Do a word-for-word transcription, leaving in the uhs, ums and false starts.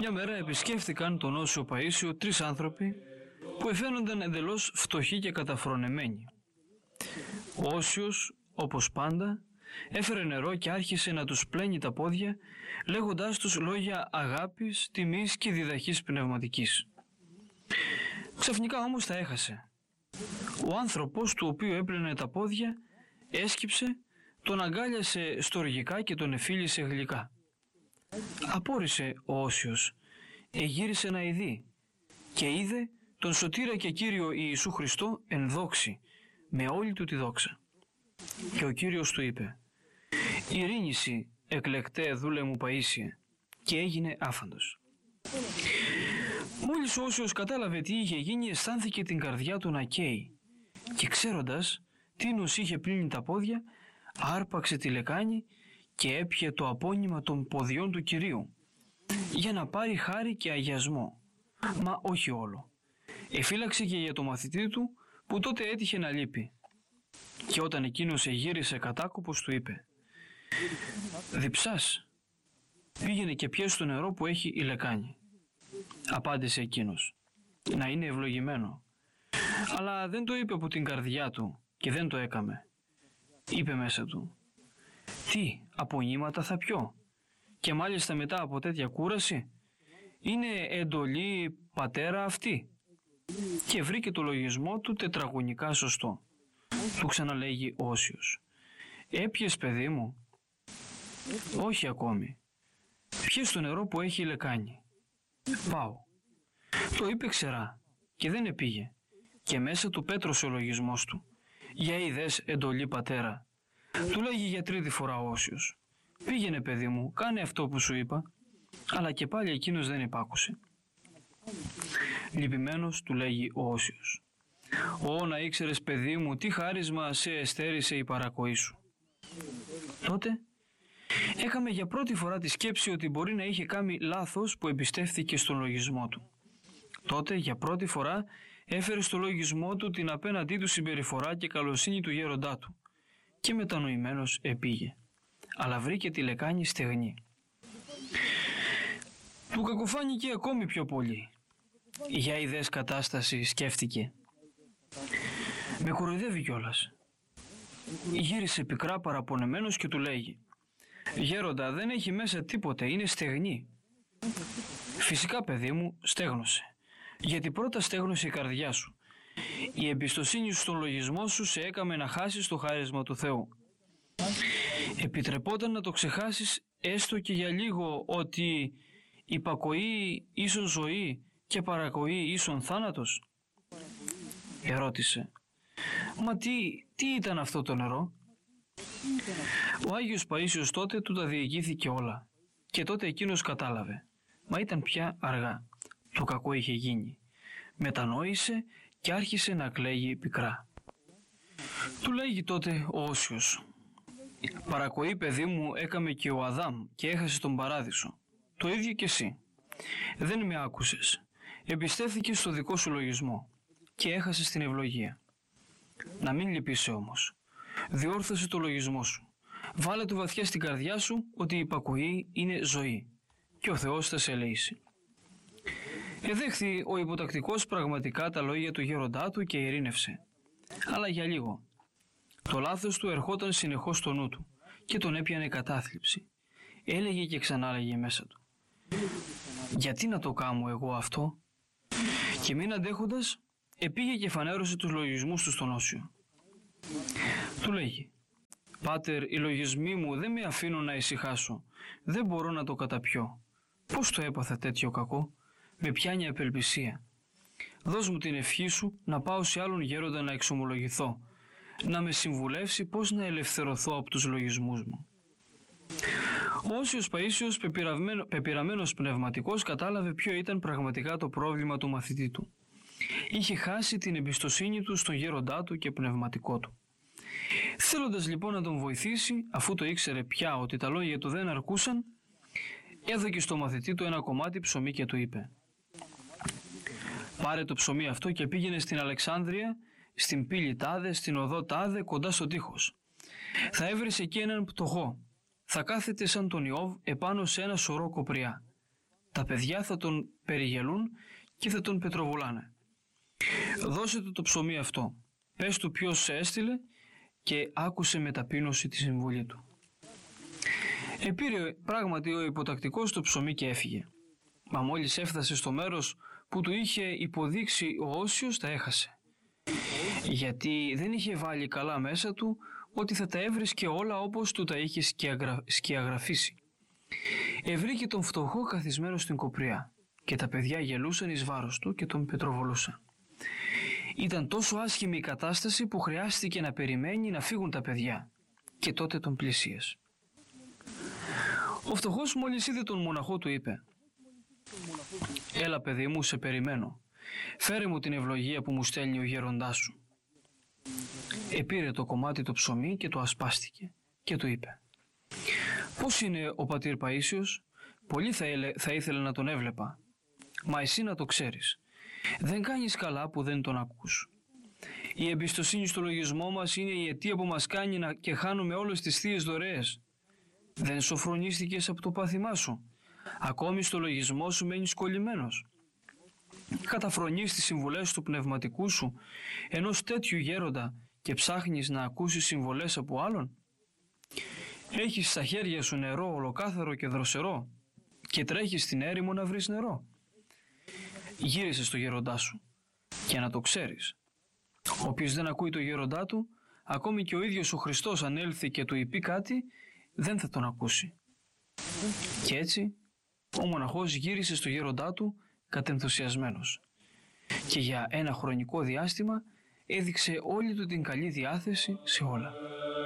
Μια μέρα επισκέφθηκαν τον Όσιο Παΐσιο τρεις άνθρωποι που εφαίνονταν εντελώς φτωχοί και καταφρονεμένοι. Ο Όσιος, όπως πάντα, έφερε νερό και άρχισε να τους πλένει τα πόδια, λέγοντάς τους λόγια αγάπης, τιμής και διδαχής πνευματικής. Ξαφνικά όμως τα έχασε. Ο άνθρωπος του οποίου έπλαινε τα πόδια έσκυψε, τον αγκάλιασε στοργικά και τον εφίλησε γλυκά. Απόρρισε ο Όσιος, εγύρισε να ειδεί και είδε τον Σωτήρα και Κύριο Ιησού Χριστό εν δόξη, με όλη του τη δόξα. Και ο Κύριος του είπε: «Ειρήνηση, εκλεκτέ δούλε μου Παΐσιε», και έγινε άφαντος. Μόλις ο Όσιος κατάλαβε τι είχε γίνει, αισθάνθηκε την καρδιά του να καίει και ξέροντας τίνος είχε πλύνει τα πόδια, άρπαξε τη λεκάνη και έπιε το απόνυμα των ποδιών του Κυρίου για να πάρει χάρη και αγιασμό. Μα όχι όλο. Εφύλαξε και για το μαθητή του που τότε έτυχε να λείπει. Και όταν εκείνος εγύρισε κατάκοπος του είπε: «Διψάς, πήγαινε και πιες το νερό που έχει η λεκάνη». Απάντησε εκείνος: «Να είναι ευλογημένο». Αλλά δεν το είπε από την καρδιά του και δεν το έκαμε. Είπε μέσα του: «Τι απονήματα θα πιω, και μάλιστα μετά από τέτοια κούραση? Είναι εντολή πατέρα αυτή». Και βρήκε το λογισμό του τετραγωνικά σωστό. Του ξαναλέγει ο Όσιος: «Έπιες, παιδί μου?» «Όχι ακόμη». «Πιες το νερό που έχει η λεκάνη». «Πάω». Το είπε ξερά και δεν επήγε, και μέσα του πέτρωσε ο λογισμός του. «Για είδες εντολή πατέρα», του λέγει για τρίτη φορά ο Όσιος. «Πήγαινε, παιδί μου, κάνε αυτό που σου είπα». Αλλά και πάλι εκείνος δεν υπάκουσε. Λυπημένος του λέγει ο Όσιος: «Ω, να ήξερες, παιδί μου, τι χάρισμα σε εστέρισε η παρακοή σου». Τότε έκαμε για πρώτη φορά τη σκέψη ότι μπορεί να είχε κάνει λάθος που εμπιστεύθηκε στον λογισμό του. Τότε για πρώτη φορά έφερε στο λογισμό του την απέναντί του συμπεριφορά και καλοσύνη του γέροντά του και μετανοημένος επήγε, αλλά βρήκε τη λεκάνη στεγνή. Του κακοφάνηκε ακόμη πιο πολύ. «Για είδες κατάσταση», σκέφτηκε. «Με κοροϊδεύει κιόλας». Γύρισε πικρά παραπονεμένος και του λέγει: «Γέροντα, δεν έχει μέσα τίποτε, είναι στεγνή». «Φυσικά, παιδί μου, στέγνωσε, γιατί πρώτα στέγνωσε η καρδιά σου. Η εμπιστοσύνη σου στον λογισμό σου σε έκαμε να χάσεις το χάρισμα του Θεού. Επιτρεπόταν να το ξεχάσεις έστω και για λίγο, ότι υπακοή ίσον ζωή και παρακοή ίσον θάνατος?» Ερώτησε: «Μα τι, τι ήταν αυτό το νερό?» Ο Άγιος Παΐσιος τότε του τα διηγήθηκε όλα, και τότε εκείνος κατάλαβε. Μα ήταν πια αργά. Το κακό είχε γίνει. Μετανόησε και άρχισε να κλαίγει πικρά. Του λέγει τότε ο Όσιος: «Παρακοή, παιδί μου, έκαμε και ο Αδάμ και έχασε τον παράδεισο. Το ίδιο και εσύ. Δεν με άκουσες. Εμπιστεύθηκες στο δικό σου λογισμό και έχασες την ευλογία. Να μην λυπείσαι όμως. Διόρθωσε το λογισμό σου. Βάλε το βαθιά στην καρδιά σου ότι η υπακοή είναι ζωή και ο Θεός θα σε ελεήσει». Εδέχθη ο υποτακτικός πραγματικά τα λόγια του γέροντά του και ειρήνευσε. Αλλά για λίγο. Το λάθος του ερχόταν συνεχώς στο νου του και τον έπιανε κατάθλιψη. Έλεγε και ξανάλεγε μέσα του: «Γιατί να το κάνω εγώ αυτό?» Και μην αντέχοντας, επήγε και φανέρωσε τους λογισμούς του στον Όσιο. Του λέγει: «Πάτερ, οι λογισμοί μου δεν με αφήνουν να ησυχάσω. Δεν μπορώ να το καταπιώ. Πώς το έπαθα τέτοιο κακό? Με πιάνει απελπισία. Δώσ' μου την ευχή σου να πάω σε άλλον γέροντα να εξομολογηθώ, να με συμβουλεύσει πώς να ελευθερωθώ από τους λογισμούς μου». Ο Όσιος Παΐσιος, πεπειραμένο, πεπειραμένος πνευματικός, κατάλαβε ποιο ήταν πραγματικά το πρόβλημα του μαθητή του. Είχε χάσει την εμπιστοσύνη του στον γέροντά του και πνευματικό του. Θέλοντας λοιπόν να τον βοηθήσει, αφού το ήξερε πια ότι τα λόγια του δεν αρκούσαν, έδωκε στο μαθητή του ένα κομμάτι ψωμί και του είπε: «Πάρε το ψωμί αυτό και πήγαινε στην Αλεξάνδρεια, στην πύλη τάδε, στην οδό τάδε, κοντά στο τείχος. Θα έβρεις εκεί έναν πτωχό. Θα κάθεται σαν τον Ιώβ επάνω σε ένα σωρό κοπριά. Τα παιδιά θα τον περιγελούν και θα τον πετροβουλάνε. Δώσε του το ψωμί αυτό, πες του ποιος σε έστειλε και άκουσε με ταπείνωση τη συμβουλή του. Επήρε πράγματι ο υποτακτικός το ψωμί και έφυγε. Μα μόλις έφτασε στο μέρος που του είχε υποδείξει ο Όσιος, τα έχασε. Γιατί δεν είχε βάλει καλά μέσα του ότι θα τα έβρισκε όλα όπως του τα είχε σκιαγρα... σκιαγραφίσει. Ευρήκε τον φτωχό καθισμένο στην κοπριά και τα παιδιά γελούσαν εις βάρος του και τον πετροβολούσαν. Ήταν τόσο άσχημη η κατάσταση που χρειάστηκε να περιμένει να φύγουν τα παιδιά και τότε τον πλησίασε. Ο φτωχός μόλις είδε τον μοναχό του είπε: «Έλα παιδί μου, σε περιμένω. Φέρε μου την ευλογία που μου στέλνει ο γέροντάς σου». Επήρε το κομμάτι το ψωμί και το ασπάστηκε και του είπε: «Πώς είναι ο πατήρ Παΐσιος? Πολύ θα, έλε, θα ήθελα να τον έβλεπα. Μα εσύ να το ξέρεις, δεν κάνεις καλά που δεν τον ακούς. Η εμπιστοσύνη στο λογισμό μας είναι η αιτία που μας κάνει να και χάνουμε όλες τις θείες δωρεές. Δεν σοφρονίστηκες από το πάθημά σου. Ακόμη στο λογισμό σου μένεις κολλημένος. Καταφρονείς τις συμβουλές του πνευματικού σου ενός τέτοιου γέροντα και ψάχνεις να ακούσεις συμβολές από άλλον. Έχεις στα χέρια σου νερό ολοκάθαρο και δροσερό και τρέχεις στην έρημο να βρεις νερό. Γύρισε στο γέροντά σου και να το ξέρεις. Όποιος δεν ακούει το γέροντά του, ακόμη και ο ίδιος ο Χριστός αν έλθει και του είπε κάτι, δεν θα τον ακούσει». Και έτσι ο μοναχός γύρισε στο γέροντά του κατενθουσιασμένος και για ένα χρονικό διάστημα έδειξε όλη του την καλή διάθεση σε όλα.